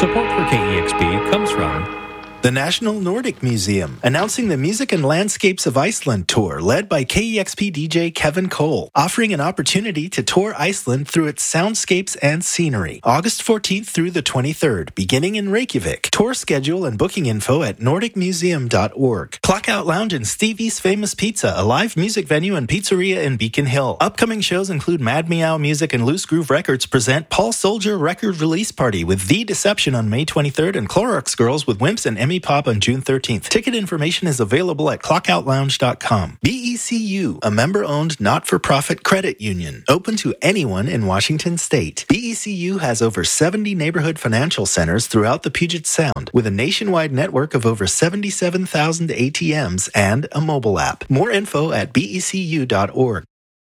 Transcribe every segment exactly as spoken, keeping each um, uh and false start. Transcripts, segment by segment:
Support for K E X P comes from the National Nordic Museum, announcing the Music and Landscapes of Iceland tour led by K E X P D J Kevin Cole, offering an opportunity to tour Iceland through its soundscapes and scenery. August fourteenth through the twenty-third, beginning in Reykjavik. Tour schedule and booking info at nordic museum dot org. Clockout Lounge and Stevie's Famous Pizza, a live music venue and pizzeria in Beacon Hill. Upcoming shows include Mad Meow Music and Loose Groove Records present Paul Soldier Record Release Party with The Deception on May twenty-third and Clorox Girls with Wimps and Emmy Pop on June thirteenth. Ticket information is available at clockout lounge dot com. B E C U, a member-owned not-for-profit credit union, open to anyone in Washington State. B E C U has over seventy neighborhood financial centers throughout the Puget Sound, with a nationwide network of over seventy-seven thousand A T Ms and a mobile app. More info at B E C U dot org.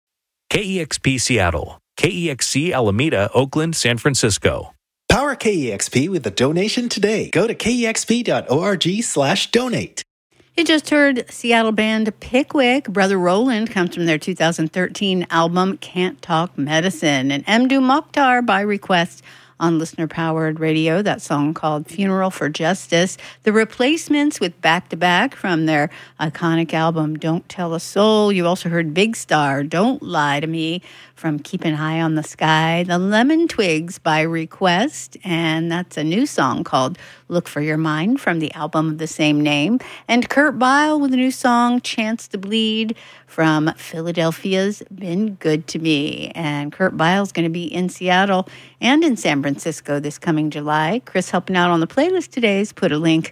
K E X P Seattle, K E X C Alameda, Oakland, San Francisco. Power K E X P with a donation today. Go to K E X P dot org slash donate. You just heard Seattle band Pickwick. Brother Roland comes from their two thousand thirteen album Can't Talk Medicine. And Mdu Mokhtar by request on listener-powered radio, that song called Funeral for Justice. The Replacements with Back to Back from their iconic album Don't Tell a Soul. You also heard Big Star, Don't Lie to Me from Keeping High on the Sky. The Lemon Twigs by request, and that's a new song called Look for Your Mind from the album of the same name. And Kurt Bile with a new song, Chance to Bleed, from Philadelphia's Been Good to Me. And Kurt Bile's going to be in Seattle and in San Francisco this coming July. Chris helping out on the playlist today has put a link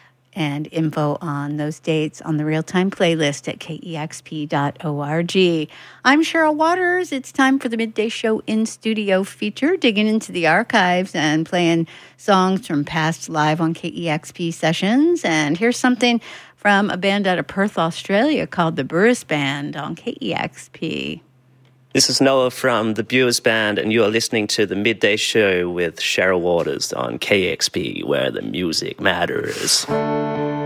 and info on those dates on the real-time playlist at K E X P dot org. I'm Cheryl Waters. It's time for the Midday Show in Studio feature, digging into the archives and playing songs from past live on K E X P sessions. And here's something from a band out of Perth, Australia called the Burris Band on K E X P. This is Noah from the Burris Band, and you are listening to the Midday Show with Cheryl Waters on K E X P, where the music matters.